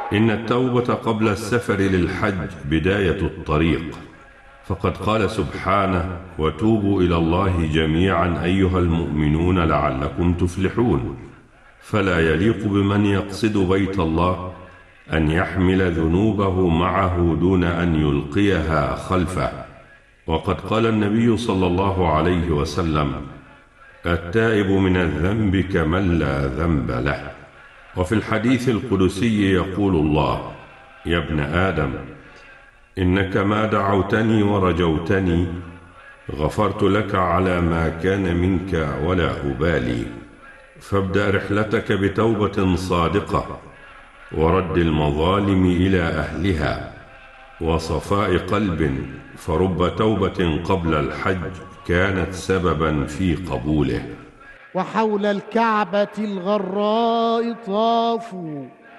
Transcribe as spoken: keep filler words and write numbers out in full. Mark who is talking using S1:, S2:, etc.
S1: إن التوبة قبل السفر للحج بداية الطريق، فقد قال سبحانه: وتوبوا إلى الله جميعا أيها المؤمنون لعلكم تفلحون. فلا يليق بمن يقصد بيت الله أن يحمل ذنوبه معه دون أن يلقيها خلفه. وقد قال النبي صلى الله عليه وسلم: التائب من الذنب كمن لا ذنب له. وفي الحديث القدسي يقول الله: يا ابن آدم، إنك ما دعوتني ورجوتني غفرت لك على ما كان منك ولا أبالي. فابدأ رحلتك بتوبة صادقة ورد المظالم إلى أهلها وصفاء قلب، فرب توبة قبل الحج كانت سببا في قبوله.
S2: وحول الكعبة الغراء طافوا